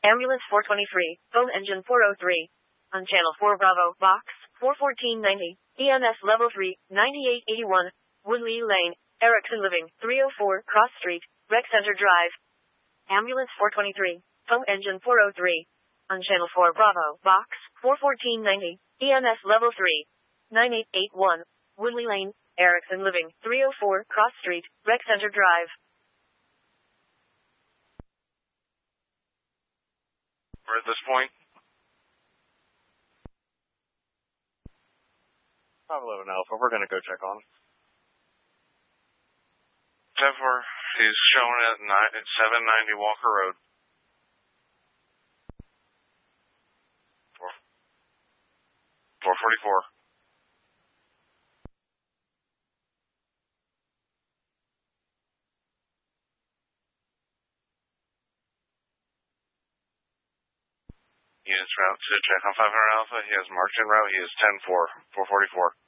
Ambulance 423, phone engine 403. On channel 4 Bravo, box 41490, EMS level 3, 9881, Woodley Lane, Erickson Living, 304 Cross Street, Rec Center Drive. Ambulance 423, phone engine 403. On channel 4 Bravo, box 41490, EMS level 3, 9881, Woodley Lane, Erickson Living, 304 Cross Street, Rec Center Drive. We're at this point. 511 Alpha, we're going to go check on him. 10-4, he's shown at 790 Walker Road. 444. Units route to check on 500 Alpha. He has marked in route. He is 10-4, 444.